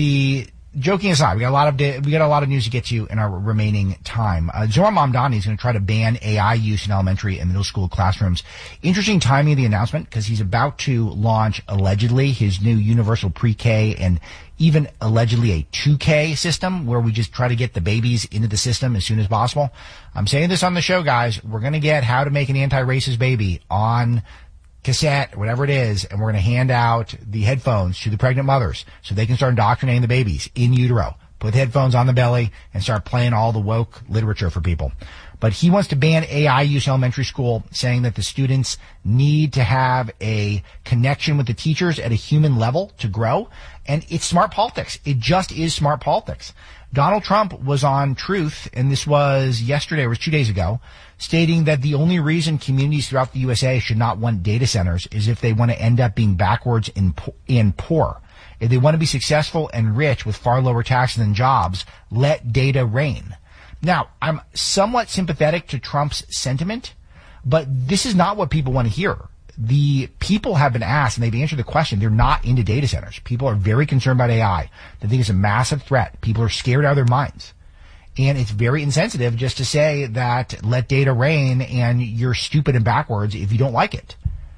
Joking aside, we got a lot of news to get to in our remaining time. Zohran Mamdani is going to try to ban AI use in elementary and middle school classrooms. Interesting timing of the announcement because he's about to launch allegedly his new universal pre-K and even allegedly a 2K system where we just try to get the babies into the system as soon as possible. I'm saying this on the show, guys. We're going to get How to Make an Anti-Racist Baby on cassette, whatever it is, and we're going to hand out the headphones to the pregnant mothers so they can start indoctrinating the babies in utero. Put the headphones on the belly and start playing all the woke literature for people. But he wants to ban AI use in elementary school, saying that the students need to have a connection with the teachers at a human level to grow. And it's smart politics. It just is smart politics. Donald Trump was on Truth, and this was yesterday, or 2 days ago, stating that the only reason communities throughout the USA should not want data centers is if they want to end up being backwards and poor. If they want to be successful and rich with far lower taxes than jobs, let data reign. Now, I'm somewhat sympathetic to Trump's sentiment, but this is not what people want to hear. The people have been asked, and they've answered the question. They're not into data centers. People are very concerned about AI. They think it's a massive threat. People are scared out of their minds. And it's very insensitive just to say that let data reign and you're stupid and backwards if you don't like it.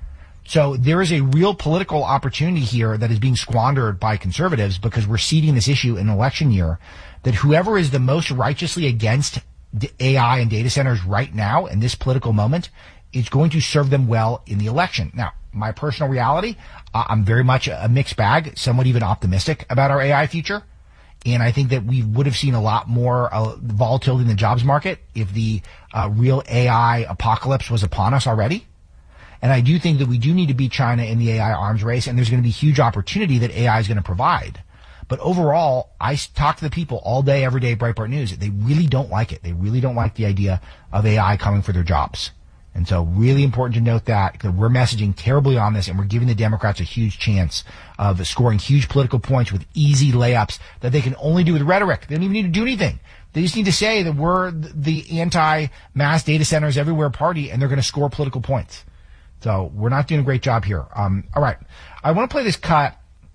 So there is a real political opportunity here that is being squandered by conservatives because we're seeding this issue in an election year that whoever is the most righteously against AI and data centers right now in this political moment is going to serve them well in the election. Now, my personal reality, I'm very much a mixed bag, somewhat even optimistic about our AI future. And I think that we would have seen a lot more volatility in the jobs market if the real AI apocalypse was upon us already. And I do think that we do need to beat China in the AI arms race, and there's going to be huge opportunity that AI is going to provide. But overall, I talk to the people all day, every day, Breitbart News. They really don't like it. They really don't like the idea of AI coming for their jobs. And so really important to note that we're messaging terribly on this, and we're giving the Democrats a huge chance of scoring huge political points with easy layups that they can only do with rhetoric. They don't even need to do anything. They just need to say that we're the anti-mass data centers everywhere party, and they're going to score political points. So we're not doing a great job here. All right. I want to play this cut.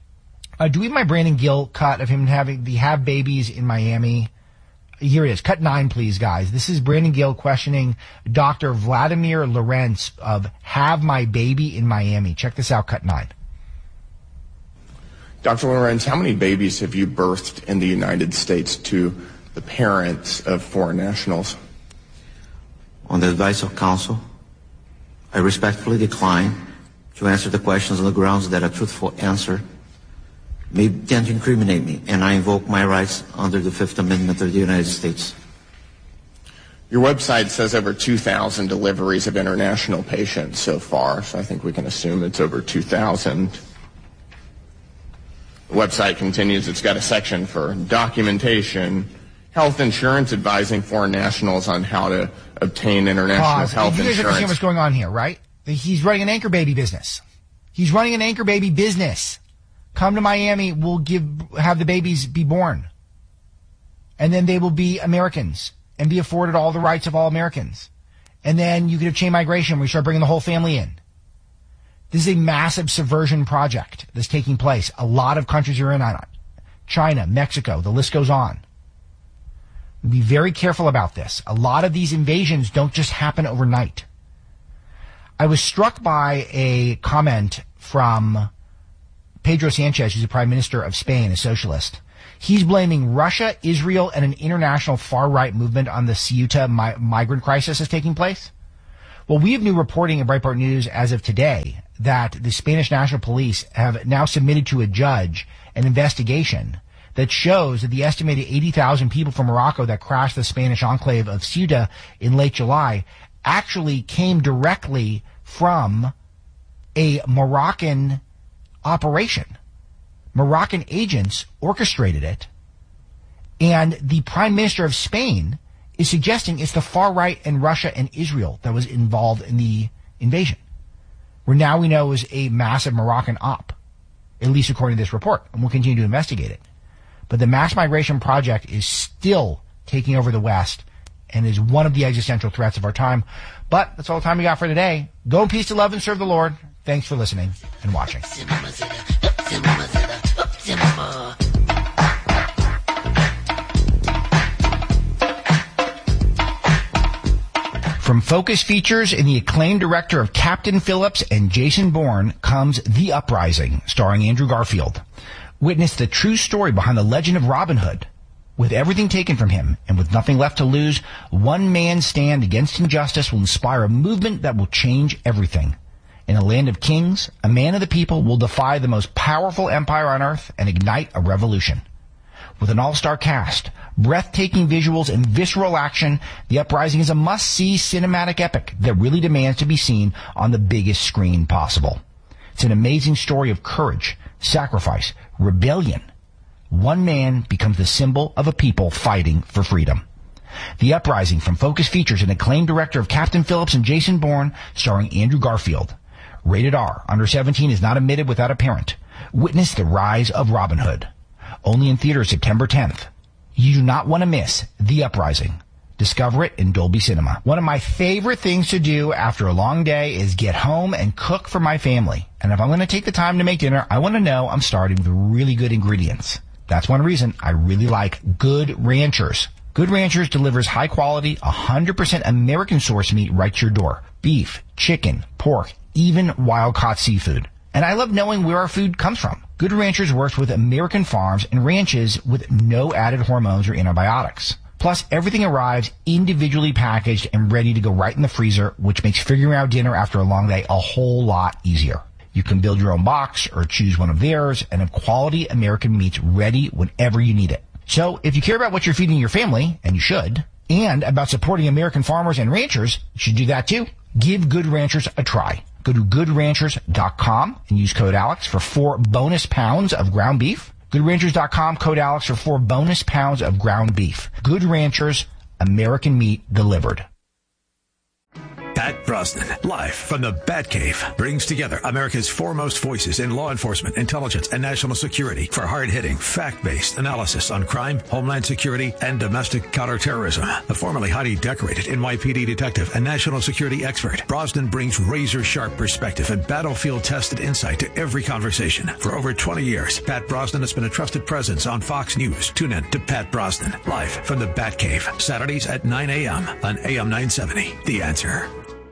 Do we have my Brandon Gill cut of him having the have babies in Miami? Here it is. Cut 9, please, guys. This is Brandon Gill questioning Dr. Vladimir Lorenz of Have My Baby in Miami. Check this out, cut 9. Dr. Lorenz, how many babies have you birthed in the United States to the parents of foreign nationals? On the advice of counsel, I respectfully decline to answer the questions on the grounds that a truthful answer may tend to incriminate me, and I invoke my rights under the Fifth Amendment of the United States. Your website says over 2,000 deliveries of international patients so far, so I think we can assume it's over 2,000. The website continues, it's got a section for documentation, health insurance, advising foreign nationals on how to obtain international health insurance. You guys understand what's going on here, right? He's running an anchor baby business. He's running an anchor baby business. Come to Miami, we'll have the babies be born. And then they will be Americans and be afforded all the rights of all Americans. And then you could have chain migration where you start bringing the whole family in. This is a massive subversion project that's taking place. A lot of countries are in on it. China, Mexico, the list goes on. Be very careful about this. A lot of these invasions don't just happen overnight. I was struck by a comment from Pedro Sanchez, who's the Prime Minister of Spain, a socialist. He's blaming Russia, Israel, and an international far-right movement on the Ceuta migrant crisis that's taking place. Well, we have new reporting in Breitbart News as of today that the Spanish National Police have now submitted to a judge an investigation that shows that the estimated 80,000 people from Morocco that crashed the Spanish enclave of Ceuta in late July actually came directly from a Moroccan operation. Moroccan agents orchestrated it, and the Prime Minister of Spain is suggesting it's the far right and Russia and Israel that was involved in the invasion, where now we know is a massive Moroccan op, at least according to this report, and we'll continue to investigate it. But the mass migration project is still taking over the West and is one of the existential threats of our time. But that's all the time we got for today. Go in peace to love and serve the Lord. Thanks for listening and watching. From Focus Features and the acclaimed director of Captain Phillips and Jason Bourne comes The Uprising, starring Andrew Garfield. Witness the true story behind the legend of Robin Hood. With everything taken from him and with nothing left to lose, one man's stand against injustice will inspire a movement that will change everything. In a land of kings, a man of the people will defy the most powerful empire on earth and ignite a revolution. With an all-star cast, breathtaking visuals, and visceral action, The Uprising is a must-see cinematic epic that really demands to be seen on the biggest screen possible. It's an amazing story of courage, sacrifice, rebellion. One man becomes the symbol of a people fighting for freedom. The Uprising from Focus Features and acclaimed director of Captain Phillips and Jason Bourne, starring Andrew Garfield. Rated R. Under 17 is not admitted without a parent. Witness the rise of Robin Hood. Only in theaters September 10th. You do not want to miss The Uprising. Discover it in Dolby Cinema. One of my favorite things to do after a long day is get home and cook for my family. And if I'm going to take the time to make dinner, I want to know I'm starting with really good ingredients. That's one reason I really like Good Ranchers. Good Ranchers delivers high quality, 100% American source meat right to your door. Beef, chicken, pork, even wild-caught seafood. And I love knowing where our food comes from. Good Ranchers works with American farms and ranches with no added hormones or antibiotics. Plus, everything arrives individually packaged and ready to go right in the freezer, which makes figuring out dinner after a long day a whole lot easier. You can build your own box or choose one of theirs and have quality American meats ready whenever you need it. So, if you care about what you're feeding your family, and you should, and about supporting American farmers and ranchers, you should do that too. Give Good Ranchers a try. Go to goodranchers.com and use code Alex for 4 bonus pounds of ground beef. Goodranchers.com, code Alex for 4 bonus pounds of ground beef. Good Ranchers, American meat delivered. Pat Brosnan, live from the Batcave, brings together America's foremost voices in law enforcement, intelligence, and national security for hard-hitting, fact-based analysis on crime, homeland security, and domestic counterterrorism. A formerly highly decorated NYPD detective and national security expert, Brosnan brings razor-sharp perspective and battlefield-tested insight to every conversation. For over 20 years, Pat Brosnan has been a trusted presence on Fox News. Tune in to Pat Brosnan, live from the Batcave, Saturdays at 9 a.m. on AM 970. The Answer.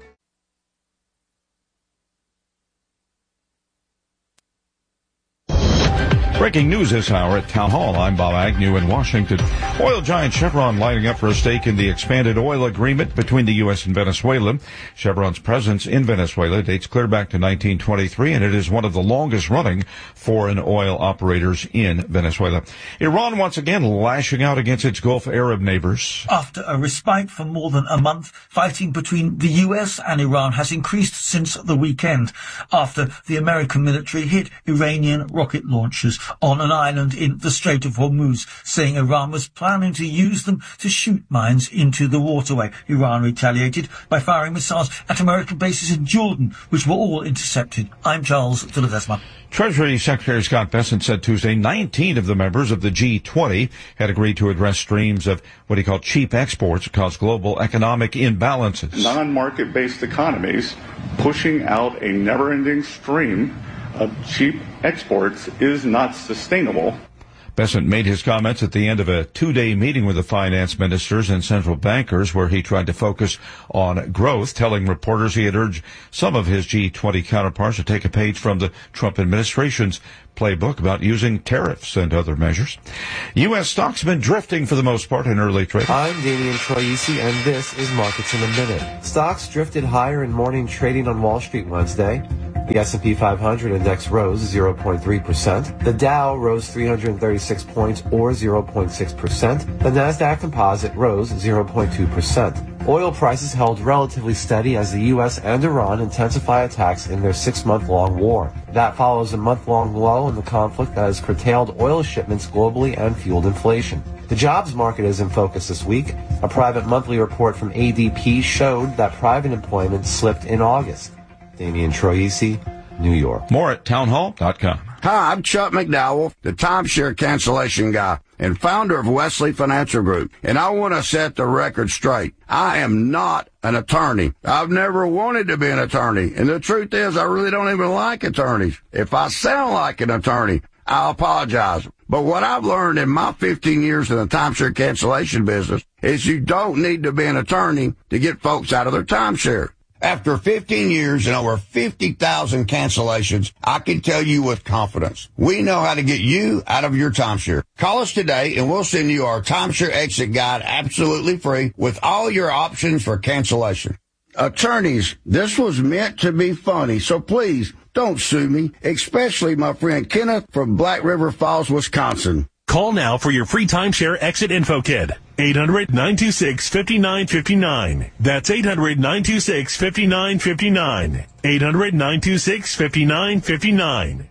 Breaking news this hour at Town Hall. I'm Bob Agnew in Washington. Oil giant Chevron lining up for a stake in the expanded oil agreement between the U.S. and Venezuela. Chevron's presence in Venezuela dates clear back to 1923, and it is one of the longest-running foreign oil operators in Venezuela. Iran once again lashing out against its Gulf Arab neighbors. After a respite for more than a month, fighting between the U.S. and Iran has increased since the weekend, after the American military hit Iranian rocket launchers on an island in the Strait of Hormuz, saying Iran was planning to use them to shoot mines into the waterway. Iran retaliated by firing missiles at American bases in Jordan, which were all intercepted. I'm Charles de Ledesma. Treasury Secretary Scott Bessent said Tuesday 19 of the members of the G20 had agreed to address streams of what he called cheap exports that cause global economic imbalances. Non-market-based economies pushing out a never-ending stream of cheap exports is not sustainable. Bessent made his comments at the end of a two-day meeting with the finance ministers and central bankers where he tried to focus on growth, telling reporters he had urged some of his G20 counterparts to take a page from the Trump administration's playbook about using tariffs and other measures. U.S. stocks have been drifting for the most part in early trade. I'm Damian Troisi, and this is Markets in a Minute. Stocks drifted higher in morning trading on Wall Street Wednesday. The S&P 500 index rose 0.3%. The Dow rose 336 points or 0.6%. The Nasdaq Composite rose 0.2%. Oil prices held relatively steady as the U.S. and Iran intensify attacks in their 6-month-long war. That follows a month-long lull in the conflict that has curtailed oil shipments globally and fueled inflation. The jobs market is in focus this week. A private monthly report from ADP showed that private employment slipped in August. Damian Troisi, New York. More at townhall.com. Hi, I'm Chuck McDowell, the timeshare cancellation guy and founder of Wesley Financial Group. And I want to set the record straight. I am not an attorney. I've never wanted to be an attorney. And the truth is, I really don't even like attorneys. If I sound like an attorney, I apologize. But what I've learned in my 15 years in the timeshare cancellation business is you don't need to be an attorney to get folks out of their timeshare. After 15 years and over 50,000 cancellations, I can tell you with confidence, we know how to get you out of your timeshare. Call us today and we'll send you our timeshare exit guide absolutely free with all your options for cancellation. Attorneys, this was meant to be funny, so please don't sue me, especially my friend Kenneth from Black River Falls, Wisconsin. Call now for your free timeshare exit info kit. 800-926-5959. That's 800-926-5959. 800-926-5959.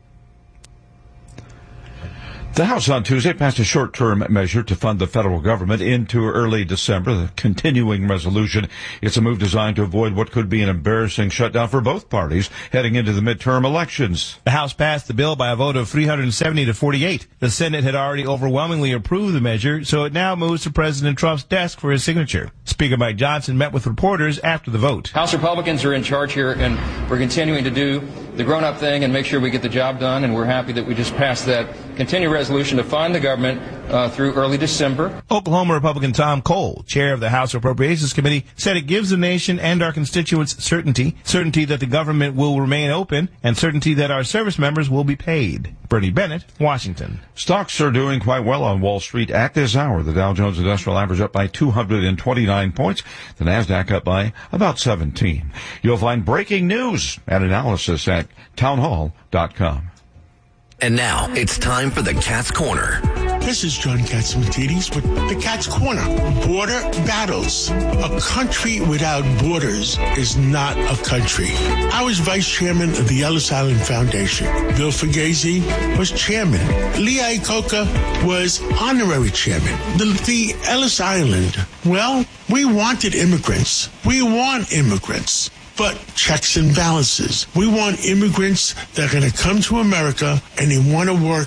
The House on Tuesday passed a short-term measure to fund the federal government into early December, the continuing resolution. It's a move designed to avoid what could be an embarrassing shutdown for both parties heading into the midterm elections. The House passed the bill by a vote of 370 to 48. The Senate had already overwhelmingly approved the measure, so it now moves to President Trump's desk for his signature. Speaker Mike Johnson met with reporters after the vote. House Republicans are in charge here, and we're continuing to do the grown-up thing and make sure we get the job done, and we're happy that we just passed that continuing resolution to fund the government through early December. Oklahoma Republican Tom Cole, chair of the House Appropriations Committee, said it gives the nation and our constituents certainty that the government will remain open, and certainty that our service members will be paid. Bernie Bennett, Washington. Stocks are doing quite well on Wall Street at this hour. The Dow Jones Industrial Average up by 229 points. The Nasdaq up by about 17. You'll find breaking news and analysis at townhall.com. And now it's time for the Cat's Corner. This is John Catsimatidis with the Cat's Corner. Border battles. A country without borders is not a country. I was vice chairman of the Ellis Island Foundation. Bill Fugazi was chairman. Lee Iacocca was honorary chairman. The Ellis Island, well, we wanted immigrants. We want immigrants. But checks and balances. We want immigrants that are going to come to America and they want to work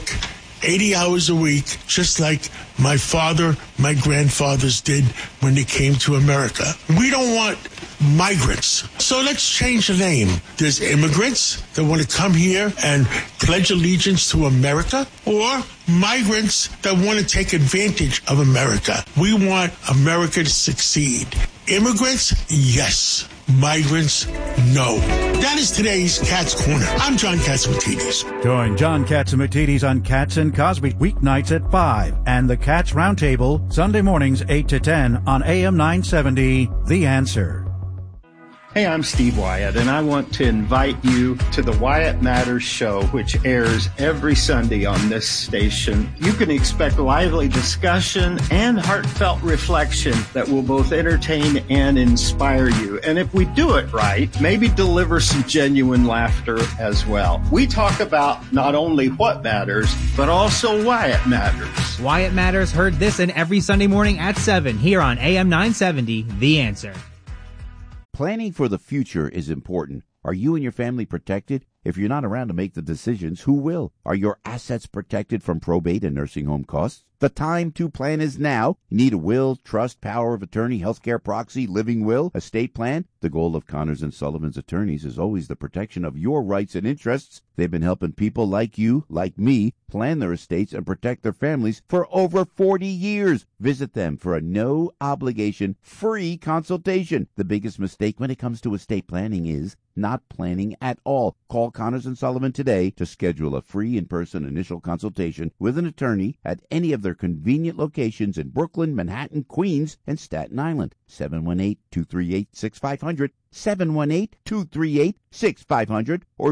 80 hours a week, just like my father, my grandfathers did when they came to America. We don't want migrants. So let's change the name. There's immigrants that want to come here and pledge allegiance to America, or migrants that want to take advantage of America. We want America to succeed. Immigrants, yes. Migrants, no. That is today's Cat's Corner. I'm John Catsimatidis. Join John Catsimatidis on Cats and Cosby weeknights at 5 and the Cats Roundtable Sunday mornings 8 to 10 on AM 970, The Answer. Hey, I'm Steve Wyatt, and I want to invite you to the Wyatt Matters Show, which airs every Sunday on this station. You can expect lively discussion and heartfelt reflection that will both entertain and inspire you. And if we do it right, maybe deliver some genuine laughter as well. We talk about not only what matters, but also why it matters. Wyatt Matters, heard this and every Sunday morning at 7 here on AM 970, The Answer. Planning for the future is important. Are you and your family protected? If you're not around to make the decisions, who will? Are your assets protected from probate and nursing home costs? The time to plan is now. You need a will, trust, power of attorney, healthcare proxy, living will, estate plan. The goal of Connors and Sullivan's attorneys is always the protection of your rights and interests. They've been helping people like you, like me, plan their estates and protect their families for over 40 years. Visit them for a no-obligation, free consultation. The biggest mistake when it comes to estate planning is not planning at all. Call Connors and Sullivan today to schedule a free in-person initial consultation with an attorney at any of their convenient locations in Brooklyn, Manhattan, Queens, and Staten Island. 718-238-6500, 718-238-6500, or